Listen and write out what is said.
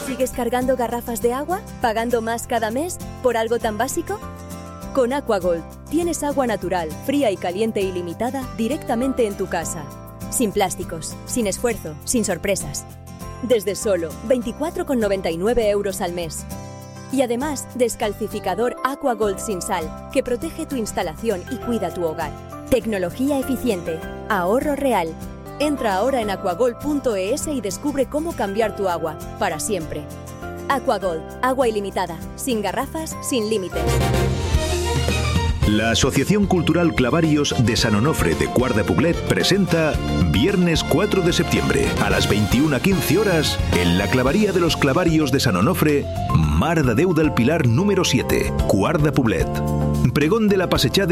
¿Sigues cargando garrafas de agua? ¿Pagando más cada mes por algo tan básico? Con AquaGold tienes agua natural, fría y caliente ilimitada directamente en tu casa. Sin plásticos, sin esfuerzo, sin sorpresas. Desde solo 24,99 € al mes. Y además, descalcificador AquaGold sin sal, que protege tu instalación y cuida tu hogar. Tecnología eficiente, ahorro real. Entra ahora en aquagold.es y descubre cómo cambiar tu agua, para siempre. AquaGold, agua ilimitada, sin garrafas, sin límites. La Asociación Cultural Clavarios de Sant Onofre de Quart de Poblet presenta viernes 4 de septiembre a las 21:15 horas en la Clavería de los Clavarios de Sant Onofre, Mare de Déu del Pilar número 7, Quart de Poblet. Pregón de la Passejada